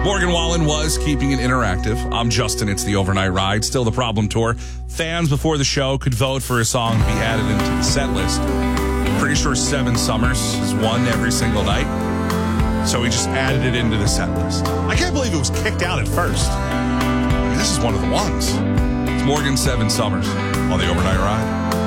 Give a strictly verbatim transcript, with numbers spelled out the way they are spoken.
Morgan Wallen was keeping it interactive. I'm Justin. It's the Overnight Ride. Still the Problem Tour. Fans before the show could vote for a song to be added into the set list. Pretty sure Seven Summers is one every single night. So we just added it into the set list. I can't believe it was kicked out at first. I mean, this is one of the ones. It's Morgan Seven Summers on the Overnight Ride.